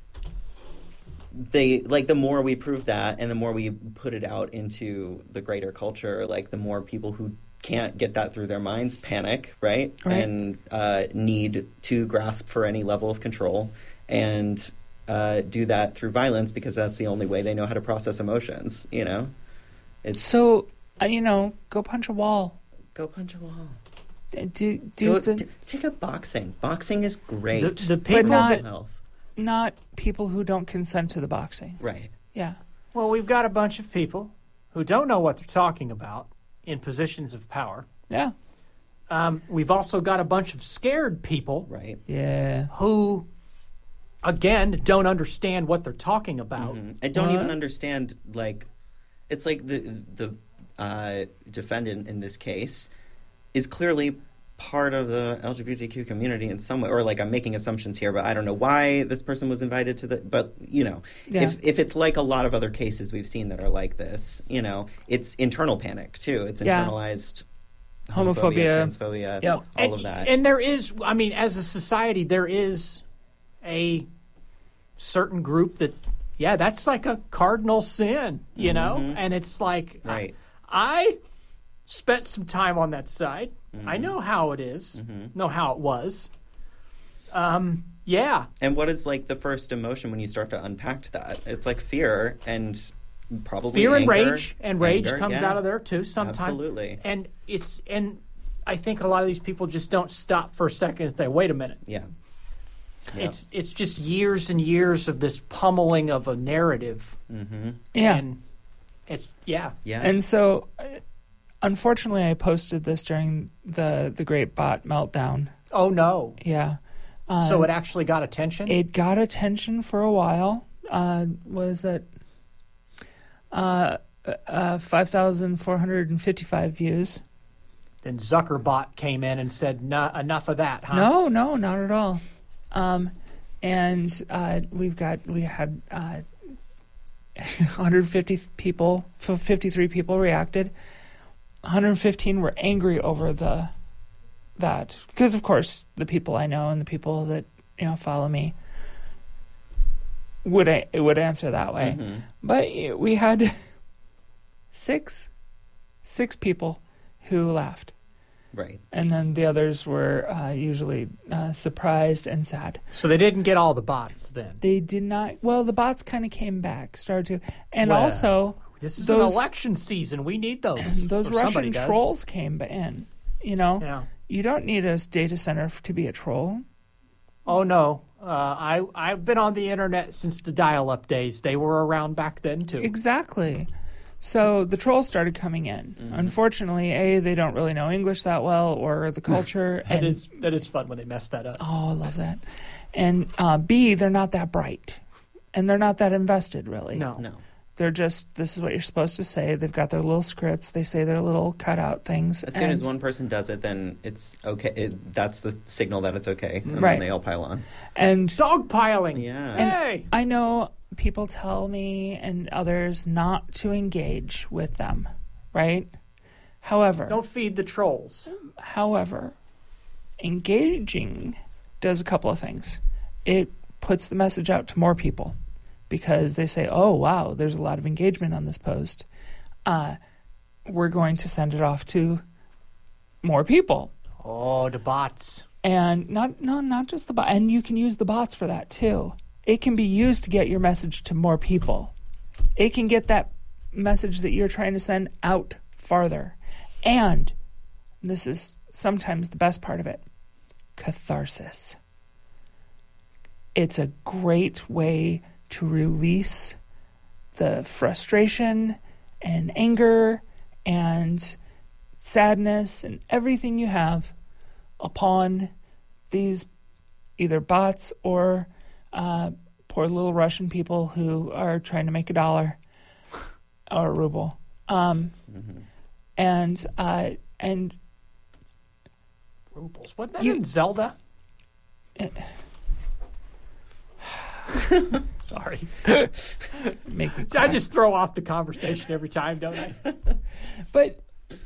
Speaker 2: they like the more we prove that, and the more we put it out into the greater culture, like the more people who can't get that through their minds panic, right?
Speaker 1: Right.
Speaker 2: And uh, need to grasp for any level of control, and uh, do that through violence because that's the only way they know how to process emotions. You know, it's
Speaker 1: So, uh, you know, go punch a wall.
Speaker 2: go punch a wall.
Speaker 1: Uh, Do do
Speaker 2: Go,
Speaker 1: the
Speaker 2: t- take up boxing. Boxing is great.
Speaker 3: The, the people
Speaker 1: not-
Speaker 3: that,
Speaker 2: Health.
Speaker 1: not people who don't consent to the boxing.
Speaker 2: Right.
Speaker 1: Yeah.
Speaker 3: well, we've got a bunch of people who don't know what they're talking about in positions of power.
Speaker 1: Yeah.
Speaker 3: Um, we've also got a bunch of scared people
Speaker 2: Right.
Speaker 1: Yeah.
Speaker 3: who, again, don't understand what they're talking about.
Speaker 2: Mhm. I don't
Speaker 1: What?
Speaker 2: even understand. Like, it's like the the uh, defendant in this case is clearly part of the L G B T Q community in some way, or like I'm making assumptions here, but I don't know why this person was invited to the. But you know,
Speaker 1: Yeah.
Speaker 2: if if it's like a lot of other cases we've seen that are like this, you know, it's internal panic too. It's
Speaker 1: Yeah.
Speaker 2: internalized
Speaker 1: Homophobia.
Speaker 2: transphobia,
Speaker 1: Yep.
Speaker 2: all
Speaker 3: and,
Speaker 2: of that.
Speaker 3: And there is, I mean, as a society, there is a certain group that, yeah, that's like a cardinal sin, you know?
Speaker 2: Mhm.
Speaker 3: And it's like,
Speaker 2: Right.
Speaker 3: I, I spent some time on that side. I
Speaker 2: Mhm.
Speaker 3: know how it is,
Speaker 2: Mhm.
Speaker 3: know how it was. Um, yeah.
Speaker 2: And what is like the first emotion when you start to unpack that? It's like fear and probably
Speaker 3: Fear and
Speaker 2: anger.
Speaker 3: rage, and rage
Speaker 2: Anger,
Speaker 3: comes
Speaker 2: yeah.
Speaker 3: out of there too sometimes.
Speaker 2: Absolutely.
Speaker 3: And it's, and I think a lot of these people just don't stop for a second and say, wait a minute.
Speaker 2: Yeah. Yeah.
Speaker 3: It's it's just years and years of this pummeling of a narrative,
Speaker 2: Mm-hmm.
Speaker 1: Yeah.
Speaker 3: and it's yeah.
Speaker 2: Yeah.
Speaker 1: And so, uh, unfortunately, I posted this during the the Great Bot Meltdown.
Speaker 3: Oh no!
Speaker 1: Yeah. Uh,
Speaker 3: So it actually got attention.
Speaker 1: it got attention for a while. Uh, was that uh, uh, five thousand four hundred and fifty-five views?
Speaker 3: Then Zuckerbot came in and said, "No, enough of that, huh?"
Speaker 1: No, no, not at all. Um, and uh, we've got we had uh, one hundred fifty people, fifty-three people reacted. one hundred fifteen were angry over the that because, of course, the people I know and the people that you know follow me would it would answer that way.
Speaker 2: Mhm.
Speaker 1: But we had six six people who laughed.
Speaker 2: Right.
Speaker 1: And then the others were uh, usually uh, surprised and sad.
Speaker 3: So they didn't get all the bots then.
Speaker 1: They did not. Well, the bots kind of came back, started to, and
Speaker 3: Well,
Speaker 1: also
Speaker 3: This is
Speaker 1: those
Speaker 3: an election season. We need those.
Speaker 1: those
Speaker 3: Or somebody
Speaker 1: Russian
Speaker 3: does.
Speaker 1: trolls came in. You know,
Speaker 3: Yeah.
Speaker 1: you don't need a data center f- to be a troll.
Speaker 3: Oh no. Uh, I I've been on the internet since the dial-up days. They were around back then too.
Speaker 1: Exactly. So the trolls started coming in.
Speaker 3: Mm-hmm.
Speaker 1: Unfortunately, a they don't really know English that well or the culture,
Speaker 3: That
Speaker 1: and
Speaker 3: is that is fun when they mess that up.
Speaker 1: oh, I love that. And uh, b they're not that bright, and they're not that invested really.
Speaker 3: No.
Speaker 2: No.
Speaker 1: They're just, this is what you're supposed to say. They've got their little scripts. They say their little cutout things.
Speaker 2: As soon
Speaker 1: and,
Speaker 2: as one person does it, then it's okay. It, that's the signal that it's okay, and
Speaker 1: Right.
Speaker 2: then they all pile on.
Speaker 1: and
Speaker 3: Dogpiling.
Speaker 2: Yeah.
Speaker 3: Hey.
Speaker 1: I know people tell me and others not to engage with them, right? However,
Speaker 3: Don't feed the trolls.
Speaker 1: however, engaging does a couple of things. It puts the message out to more people because they say, oh, wow, there's a lot of engagement on this post. Uh, we're going to send it off to more people.
Speaker 3: Oh, the bots.
Speaker 1: And not no, not just the bot. And you can use the bots for that too. It can be used to get your message to more people. It can get that message that you're trying to send out farther. And this is sometimes the best part of it, catharsis. It's a great way to release the frustration and anger and sadness and everything you have upon these either bots or uh, poor little Russian people who are trying to make a dollar or a ruble. Um,
Speaker 2: Mm-hmm.
Speaker 1: and uh, and
Speaker 3: Rubles. Wasn't that
Speaker 1: You-
Speaker 3: in Zelda? Sorry.
Speaker 1: Make me cry.
Speaker 3: I just throw off the conversation every time, don't I?
Speaker 1: But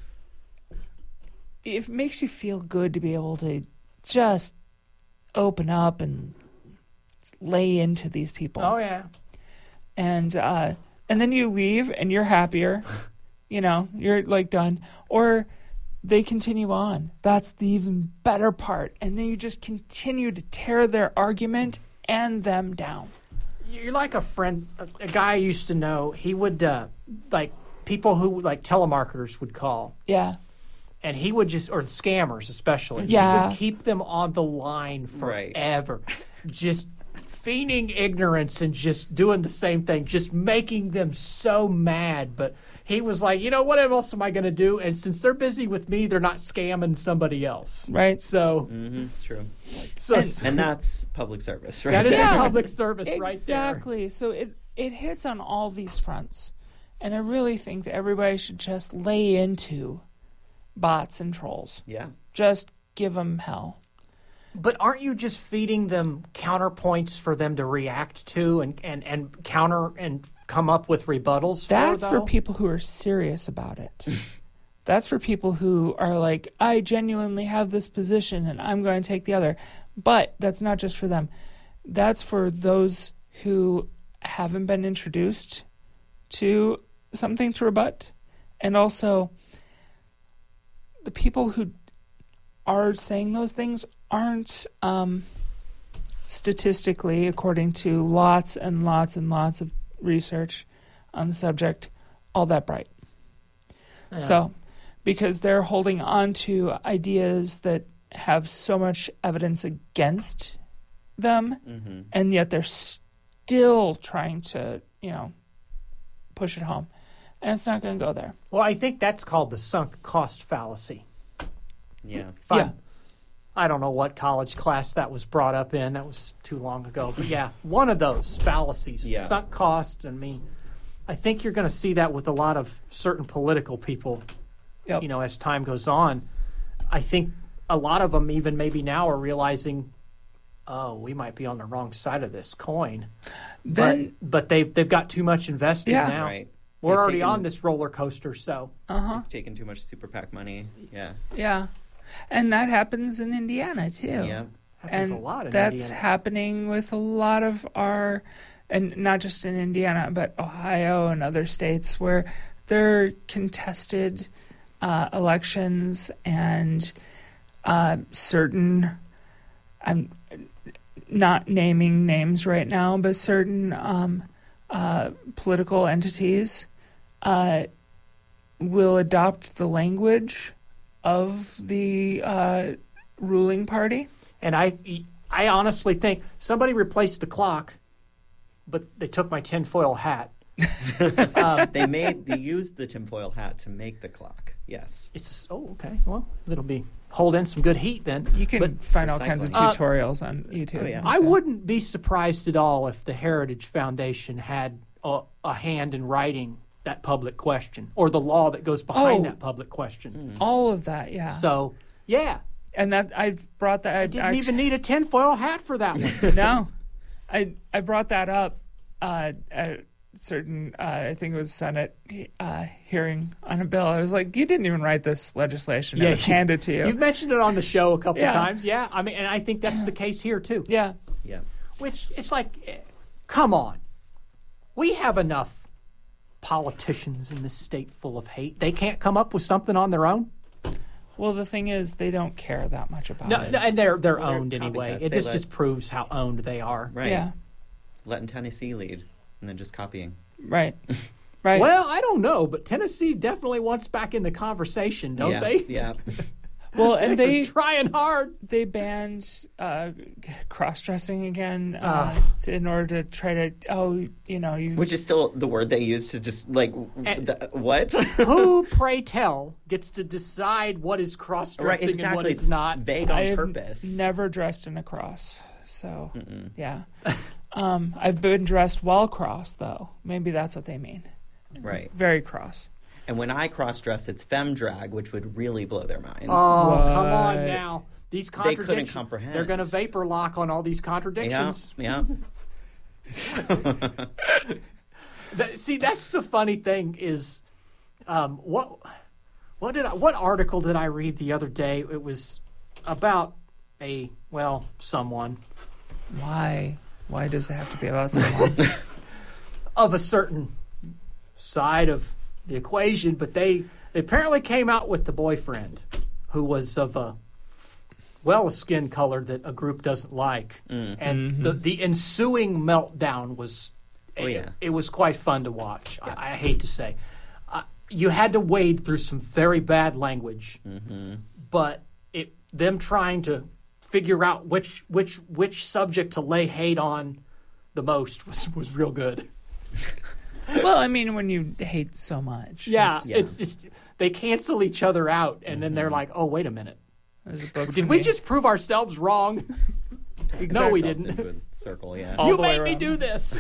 Speaker 1: it makes you feel good to be able to just open up and lay into these people.
Speaker 3: Oh, yeah.
Speaker 1: And uh, and then you leave and you're happier. You know, you're like done. Or they continue on. That's the even better part. And then you just continue to tear their argument and them down.
Speaker 3: You're like a friend, a, a guy I used to know. He would, uh, like, people who, like, telemarketers would call.
Speaker 1: Yeah.
Speaker 3: And he would just, or scammers especially.
Speaker 1: Yeah.
Speaker 3: He would keep them on the line
Speaker 2: Right.
Speaker 3: forever. Just feigning ignorance and just doing the same thing, just making them so mad. But he was like, you know, what else am I going to do? And since they're busy with me, they're not scamming somebody else.
Speaker 1: Right.
Speaker 3: So,
Speaker 2: Mm-hmm. True.
Speaker 3: so
Speaker 1: And-
Speaker 2: And that's public service, right?
Speaker 3: that is
Speaker 2: there.
Speaker 3: public service right there.
Speaker 1: Exactly. So it, it hits on all these fronts. And I really think that everybody should just lay into bots and trolls.
Speaker 2: Yeah.
Speaker 1: Just give them hell.
Speaker 3: But aren't you just feeding them counterpoints for them to react to and, and, and counter and come up with rebuttals
Speaker 1: That's
Speaker 3: for,
Speaker 1: for
Speaker 3: though?
Speaker 1: people who are serious about it. That's for people who are like, I genuinely have this position and I'm going to take the other. But that's not just for them. That's for those who haven't been introduced to something to rebut. And also, the people who are saying those things aren't um, statistically, according to lots and lots and lots of research on the subject, all that bright.
Speaker 3: Yeah.
Speaker 1: So, because they're holding on to ideas that have so much evidence against them,
Speaker 2: Mm-hmm.
Speaker 1: and yet they're still trying to, you know, push it home. And it's not going to go there.
Speaker 3: Well, I think that's called the sunk cost fallacy.
Speaker 2: Yeah.
Speaker 3: If I-
Speaker 1: Yeah.
Speaker 3: I don't know what college class that was brought up in. That was too long ago. But yeah, one of those fallacies.
Speaker 2: Yeah.
Speaker 3: Sunk cost. I mean, I think you're going to see that with a lot of certain political people,
Speaker 1: Yep.
Speaker 3: you know, as time goes on. I think a lot of them, even maybe now, are realizing, oh, we might be on the wrong side of this coin.
Speaker 1: Then,
Speaker 3: but but they've, they've got too much invested
Speaker 1: Yeah.
Speaker 3: now.
Speaker 2: Right.
Speaker 3: We're
Speaker 2: They've
Speaker 3: already
Speaker 2: taken-
Speaker 3: on this roller coaster, so.
Speaker 1: uh-huh.
Speaker 2: They've taken too much super PAC money. Yeah.
Speaker 1: Yeah. And that happens in Indiana, too.
Speaker 2: Yeah.
Speaker 3: Happens
Speaker 1: And
Speaker 3: a lot in
Speaker 1: that's
Speaker 3: Indiana.
Speaker 1: happening with a lot of our, and not just in Indiana, but Ohio and other states where they're contested uh, elections and uh, certain, I'm not naming names right now, but certain um, uh, political entities uh, will adopt the language of the uh, ruling party.
Speaker 3: And I, I honestly think somebody replaced the clock, but they took my tinfoil hat. um,
Speaker 2: They made they used the tinfoil hat to make the clock. Yes.
Speaker 3: it's oh okay. Well, it'll be hold in some good heat then.
Speaker 1: You can
Speaker 3: But
Speaker 1: find all kinds of
Speaker 2: recycling.
Speaker 3: Uh,
Speaker 1: tutorials on YouTube.
Speaker 2: Oh, yeah.
Speaker 3: I
Speaker 1: So-
Speaker 3: wouldn't be surprised at all if the Heritage Foundation had a, a hand in writing that public question or the law that goes behind
Speaker 1: Oh.
Speaker 3: that public question.
Speaker 1: all of that, yeah.
Speaker 3: So yeah,
Speaker 1: and that I've brought that.
Speaker 3: I didn't even need a tinfoil hat for that one.
Speaker 1: no, I I brought that up uh, at certain. Uh, I think it was Senate uh, hearing on a bill. I was like, you didn't even write this legislation.
Speaker 3: Yeah,
Speaker 1: it was
Speaker 3: you-
Speaker 1: handed to you.
Speaker 3: You've mentioned it on the show a couple
Speaker 1: Yeah.
Speaker 3: of times. Yeah, I mean, and I think that's the case here too.
Speaker 1: Yeah,
Speaker 2: Yeah.
Speaker 3: Which it's like, eh, come on, we have enough politicians in this state full of hate. They can't come up with something on their own.
Speaker 1: well, the thing is, they don't care that much about
Speaker 3: No,
Speaker 1: it.
Speaker 3: no, and they're they're
Speaker 2: Well, they're
Speaker 3: owned anyway.
Speaker 2: copycats.
Speaker 3: It
Speaker 2: They
Speaker 3: just
Speaker 2: let-
Speaker 3: just proves how owned they are.
Speaker 2: Right.
Speaker 1: Yeah,
Speaker 2: Letting Tennessee lead and then just copying.
Speaker 1: right, right.
Speaker 3: Well, I don't know, but Tennessee definitely wants back in the conversation, don't
Speaker 2: yeah.
Speaker 3: they?
Speaker 2: Yeah.
Speaker 1: well, and
Speaker 3: They're
Speaker 1: they
Speaker 3: trying hard.
Speaker 1: they banned uh, cross-dressing again uh,
Speaker 3: Ah.
Speaker 1: to, in order to try to. Oh, you know, you.
Speaker 2: Which is still the word they use to just like w-
Speaker 3: And-
Speaker 2: the, what?
Speaker 3: Who, pray tell, gets to decide what is cross-dressing
Speaker 2: right.
Speaker 3: and what
Speaker 2: Exactly.
Speaker 3: is
Speaker 2: It's
Speaker 3: not?
Speaker 2: vague on
Speaker 1: I have
Speaker 2: purpose.
Speaker 1: never dressed in a cross, so yeah. um, I've been dressed well cross, though. Maybe that's what they mean.
Speaker 2: Right.
Speaker 1: Very cross.
Speaker 2: And when I cross dress, it's femme drag, which would really blow their minds.
Speaker 3: Oh, come on
Speaker 1: What?
Speaker 3: now. These
Speaker 2: They couldn't
Speaker 3: contradictions.
Speaker 2: comprehend.
Speaker 3: They're going to vapor lock on all these
Speaker 2: yeah.
Speaker 3: contradictions.
Speaker 2: Yeah.
Speaker 3: That- See, that's the funny thing is, um, what what did I, what article did I read the other day? It was about a well, someone
Speaker 1: Why? Why does it have to be about someone?
Speaker 3: of a certain side of the equation, but they, they apparently came out with the boyfriend who was of a well a skin color that a group doesn't like,
Speaker 2: Mm.
Speaker 3: and
Speaker 1: Mhm.
Speaker 3: the the ensuing meltdown was.
Speaker 2: Oh,
Speaker 3: it,
Speaker 2: yeah.
Speaker 3: it was quite fun to watch.
Speaker 2: Yeah.
Speaker 3: I, I hate to say, uh, you had to wade through some very bad language,
Speaker 2: Mm-hmm.
Speaker 3: but it them trying to figure out which which which subject to lay hate on the most was was real good.
Speaker 1: Well, I mean, when you hate so much.
Speaker 3: Yeah,
Speaker 1: it's-
Speaker 2: Yeah.
Speaker 3: it's just they cancel each other out, and then they're like, "Oh, wait a minute,
Speaker 1: there's a book
Speaker 3: did
Speaker 1: for
Speaker 3: we
Speaker 1: me.
Speaker 3: just prove ourselves wrong? No, we
Speaker 2: Ourselves
Speaker 3: didn't.
Speaker 2: into a circle, yeah.
Speaker 1: All
Speaker 3: You
Speaker 1: the way
Speaker 3: made me
Speaker 1: around.
Speaker 3: do this."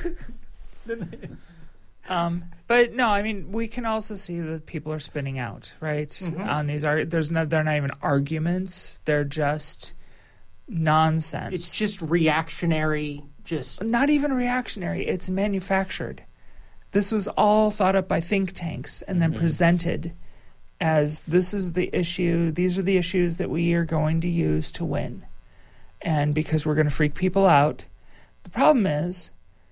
Speaker 1: Um, but no, I mean, we can also see that people are spinning out, right?
Speaker 3: Mhm.
Speaker 1: On these ar- there's no, they're not even arguments; they're just nonsense.
Speaker 3: It's just reactionary. Just
Speaker 1: not even reactionary. It's manufactured. This was all thought up by think tanks and then
Speaker 2: Mhm.
Speaker 1: presented as this is the issue. These are the issues that we are going to use to win, and because we're going to freak people out. The problem is,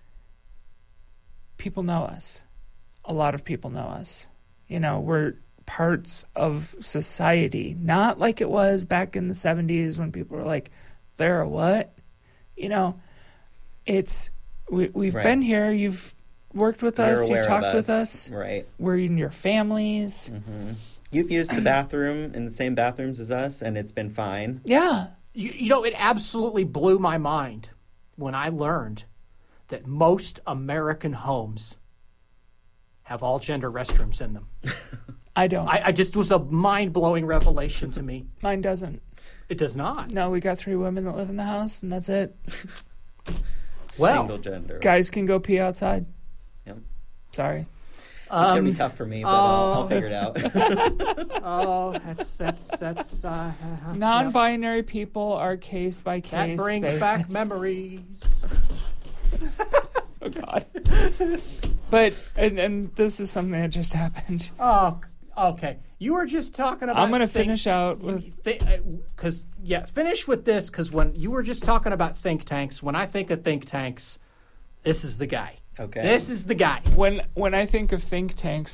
Speaker 1: people know us. A lot of people know us. You know, we're parts of society, not like it was back in the seventies when people were like, "They're a what?" You know, it's we, we've
Speaker 2: Right.
Speaker 1: been here. You've worked with
Speaker 2: You're
Speaker 1: us.
Speaker 2: aware
Speaker 1: You've
Speaker 2: of
Speaker 1: talked with us.
Speaker 2: Right.
Speaker 1: We're in your families.
Speaker 2: Mm-hmm. You've used the bathroom in the same bathrooms as us, and it's been fine.
Speaker 1: Yeah.
Speaker 3: you, you know, it absolutely blew my mind when I learned that most American homes have all gender restrooms in them.
Speaker 1: I don't.
Speaker 3: I, I just was a mind blowing revelation to me.
Speaker 1: Mine doesn't.
Speaker 3: It does not.
Speaker 1: No, we got three women that live in the house, and that's it.
Speaker 3: Well,
Speaker 2: Single gender.
Speaker 1: Guys can go pee outside.
Speaker 2: Yep.
Speaker 1: Sorry.
Speaker 2: It's gonna
Speaker 3: Um,
Speaker 2: be tough for me, but I'll, I'll
Speaker 3: oh.
Speaker 2: figure it out.
Speaker 3: oh, that's that's that's uh, uh,
Speaker 1: Non-binary people are case by case.
Speaker 3: that brings
Speaker 1: basis.
Speaker 3: back memories.
Speaker 1: Oh God. But and and this is something that just happened.
Speaker 3: Oh, okay. You were just talking about.
Speaker 1: I'm gonna
Speaker 3: think-
Speaker 1: finish out with
Speaker 3: because yeah, finish with this because when you were just talking about think tanks, when I think of think tanks, this is the guy.
Speaker 2: Okay.
Speaker 3: This is the guy.
Speaker 1: when when I think of think tanks.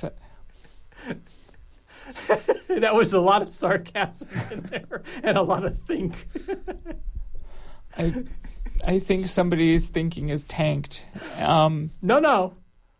Speaker 3: That was a lot of sarcasm in there and a lot of think.
Speaker 1: I I think somebody's thinking is tanked. Um,
Speaker 3: No, no.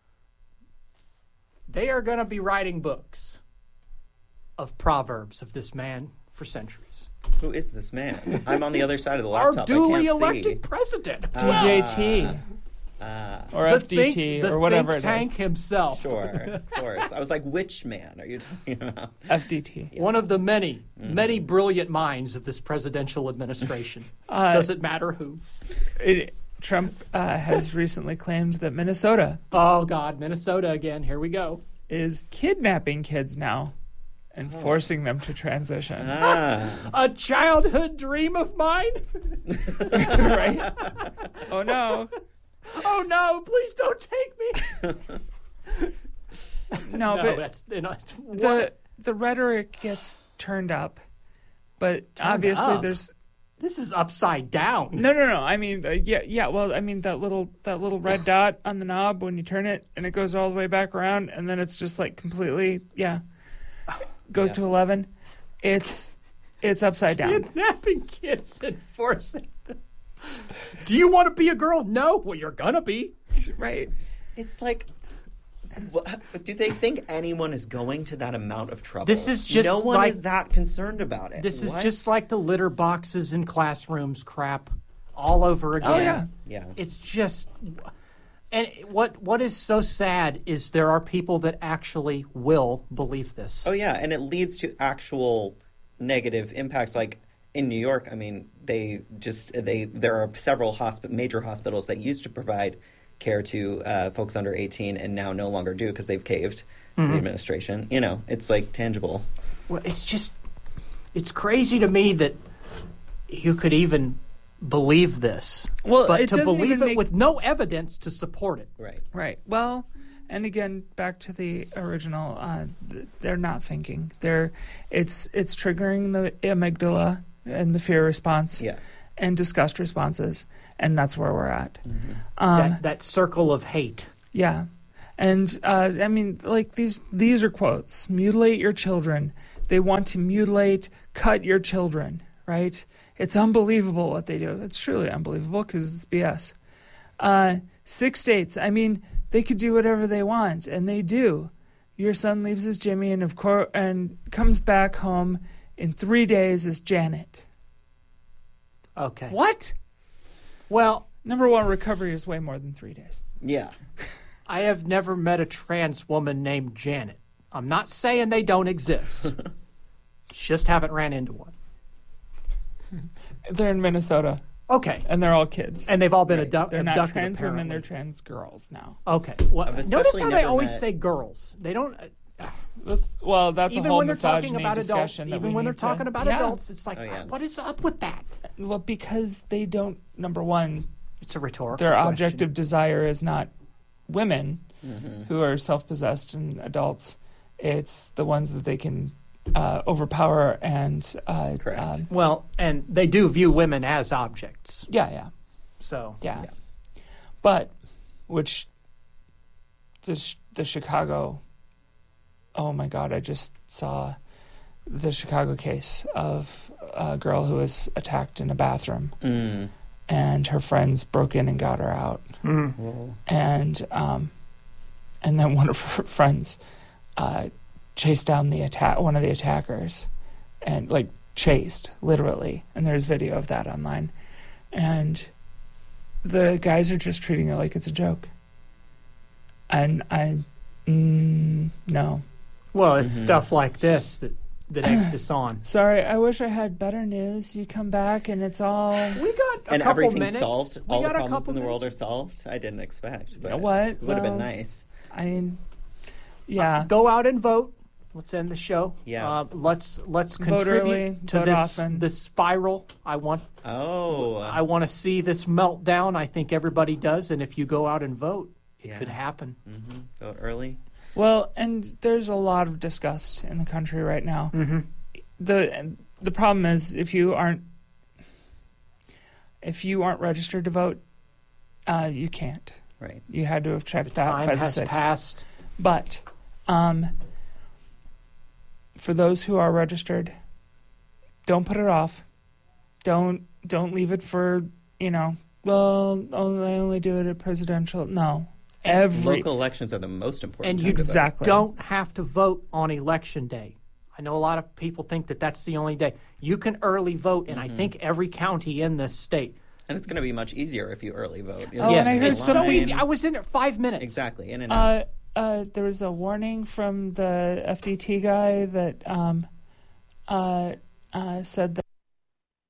Speaker 3: They are going to be writing books of proverbs of this man for centuries.
Speaker 2: Who is this man? I'm on the other side of the
Speaker 3: Our
Speaker 2: laptop.
Speaker 3: duly
Speaker 2: I can't
Speaker 3: elected
Speaker 2: see.
Speaker 3: president.
Speaker 1: D J T
Speaker 2: Ah. Ah,
Speaker 1: or
Speaker 3: The
Speaker 1: F D T
Speaker 3: think- the
Speaker 1: or whatever
Speaker 3: think
Speaker 1: it
Speaker 3: tank
Speaker 1: is.
Speaker 3: himself.
Speaker 2: sure, of course. I was like, which man are you talking about?
Speaker 1: F D T.
Speaker 3: One of the many,
Speaker 2: Mm-hmm.
Speaker 3: many brilliant minds of this presidential administration.
Speaker 1: Uh,
Speaker 3: Does it matter who?
Speaker 1: It, Trump uh, has recently claimed that Minnesota
Speaker 3: Oh, God, Minnesota again. Here we go.
Speaker 1: is kidnapping kids now and
Speaker 3: Oh.
Speaker 1: forcing them to transition.
Speaker 2: Ah,
Speaker 3: A childhood dream of mine?
Speaker 1: Right? Oh no.
Speaker 3: Oh, no, please don't take me.
Speaker 1: No,
Speaker 3: No,
Speaker 1: but
Speaker 3: that's you know,
Speaker 1: the the rhetoric gets turned up. But obviously
Speaker 3: up?
Speaker 1: there's
Speaker 3: This is upside down.
Speaker 1: no no no. I mean uh, yeah yeah, well I mean that little that little red dot on the knob when you turn it and it goes all the way back around and then it's just like completely yeah goes
Speaker 2: Yeah.
Speaker 1: to eleven. It's it's upside down.
Speaker 3: Kidnapping kids and forcing them. Do you want to be a girl? No. Well, you're gonna be.
Speaker 1: Right.
Speaker 2: it's like, wha- do they think anyone is going to that amount of trouble?
Speaker 3: This is just
Speaker 2: no one
Speaker 3: like-
Speaker 2: is that concerned about it.
Speaker 3: This is
Speaker 2: What?
Speaker 3: just like the litter boxes in classrooms crap all over again.
Speaker 1: Oh yeah.
Speaker 2: yeah.
Speaker 3: It's just and what what is so sad is there are people that actually will believe this.
Speaker 2: Oh yeah, and it leads to actual negative impacts. Like in New York, I mean, they just they there are several hospi- major hospitals that used to provide care to uh, folks under eighteen and now no longer do because they've caved to
Speaker 3: Mm-hmm.
Speaker 2: the administration. You know, it's like tangible.
Speaker 3: Well, it's just it's crazy to me that you could even believe this.
Speaker 1: Well,
Speaker 3: but
Speaker 1: it
Speaker 3: to
Speaker 1: doesn't
Speaker 3: believe
Speaker 1: even
Speaker 3: it
Speaker 1: make-
Speaker 3: with no evidence to support it.
Speaker 2: Right.
Speaker 1: Right. Well, and again, back to the original. Uh, th- they're not thinking. They're it's it's triggering the amygdala and the fear response
Speaker 2: Yeah.
Speaker 1: and disgust responses, and that's where we're at.
Speaker 2: Mm-hmm.
Speaker 1: Um,
Speaker 3: that, that circle of hate.
Speaker 1: Yeah, and uh, I mean, like these these are quotes: "Mutilate your children." They want to mutilate, cut your children. Right? It's unbelievable what they do. It's truly unbelievable because it's B S. Uh, six states. I mean, they could do whatever they want, and they do. Your son leaves as Jimmy and of course and comes back home in three days as Janet.
Speaker 3: Okay.
Speaker 1: What?
Speaker 3: Well,
Speaker 1: Number one, recovery is way more than three days.
Speaker 2: Yeah.
Speaker 3: I have never met a trans woman named Janet. I'm not saying they don't exist. Just haven't ran into one.
Speaker 1: They're in Minnesota,
Speaker 3: Okay.
Speaker 1: and they're all kids.
Speaker 3: And they've all been
Speaker 2: Right.
Speaker 3: abdu-
Speaker 1: They're not
Speaker 3: abducted.
Speaker 1: trans women;
Speaker 3: apparently.
Speaker 1: they're trans girls now.
Speaker 3: Okay. Well,
Speaker 2: I've
Speaker 3: notice
Speaker 2: especially
Speaker 3: how they
Speaker 2: never
Speaker 3: always
Speaker 2: met-
Speaker 3: say girls. They don't. Uh,
Speaker 1: That's, well, that's
Speaker 3: even
Speaker 1: a whole
Speaker 3: when they're talking
Speaker 1: misogyny
Speaker 3: about adults,
Speaker 1: discussion. that
Speaker 3: even
Speaker 1: we
Speaker 3: when they're
Speaker 1: need to-
Speaker 3: talking about
Speaker 1: Yeah.
Speaker 3: adults, it's like,
Speaker 2: Oh, yeah.
Speaker 3: what is up with that?
Speaker 1: Well, because they don't. Number one,
Speaker 3: It's a rhetorical
Speaker 1: their
Speaker 3: question.
Speaker 1: object of desire is not women
Speaker 2: Mm-hmm.
Speaker 1: who are self-possessed and adults. It's the ones that they can uh, overpower and uh,
Speaker 2: Correct.
Speaker 1: um,
Speaker 3: Well, and they do view women as objects.
Speaker 1: yeah, yeah,
Speaker 3: So
Speaker 1: yeah,
Speaker 2: Yeah.
Speaker 1: But which the sh- the Chicago. Oh my God! I just saw the Chicago case of a girl who was attacked in a bathroom,
Speaker 2: Mm.
Speaker 1: and her friends broke in and got her out.
Speaker 3: mm,
Speaker 2: Whoa.
Speaker 1: and um, and then one of her friends uh, chased down the attack one of the attackers, and like chased literally. And there's video of that online, and the guys are just treating it like it's a joke. And I, mm, no,
Speaker 3: well, it's
Speaker 2: Mhm.
Speaker 3: stuff like this that that eggs this on.
Speaker 1: sorry. I wish I had better news. You come back and it's all
Speaker 3: We got a
Speaker 2: And
Speaker 3: couple
Speaker 2: everything's
Speaker 3: minutes.
Speaker 2: solved.
Speaker 3: We
Speaker 2: All the
Speaker 3: got a
Speaker 2: problems
Speaker 3: couple
Speaker 2: in the world are
Speaker 3: minutes.
Speaker 2: solved. I didn't expect, but
Speaker 1: what?
Speaker 2: it would have been
Speaker 1: Well,
Speaker 2: nice.
Speaker 1: I mean, yeah.
Speaker 3: Go out and vote. Let's end the show.
Speaker 2: Yeah.
Speaker 3: Uh, let's let's
Speaker 1: Vote
Speaker 3: contribute
Speaker 1: early,
Speaker 3: to
Speaker 1: vote
Speaker 3: this
Speaker 1: often.
Speaker 3: this spiral. I want
Speaker 2: Oh.
Speaker 3: I want to see this meltdown. I think everybody does. And if you go out and vote, it
Speaker 2: Yeah.
Speaker 3: could happen.
Speaker 2: hmm Vote early.
Speaker 1: Well, and there's a lot of disgust in the country right now.
Speaker 3: Mm-hmm.
Speaker 1: the The problem is if you aren't if you aren't registered to vote, uh, you can't.
Speaker 2: Right.
Speaker 1: You had to have checked that
Speaker 3: Time
Speaker 1: by the
Speaker 3: has
Speaker 1: sixth.
Speaker 3: passed.
Speaker 1: But um, for those who are registered, don't put it off. Don't don't leave it for you know. Well, oh, I only do it at presidential. No, every
Speaker 2: Local elections are the most important.
Speaker 3: And
Speaker 2: time
Speaker 3: you
Speaker 2: to vote.
Speaker 1: exactly
Speaker 3: don't have to vote on election day. I know a lot of people think that that's the only day. You can early vote in, I think, every county in this state.
Speaker 2: And it's going to be much easier if you early vote.
Speaker 1: Oh,
Speaker 3: yes,
Speaker 1: and I heard
Speaker 3: it's so
Speaker 1: something-
Speaker 3: easy. I was in it five minutes.
Speaker 2: Exactly. In and out.
Speaker 1: Uh, uh, there was a warning from the F D T guy that um, uh, uh, said that.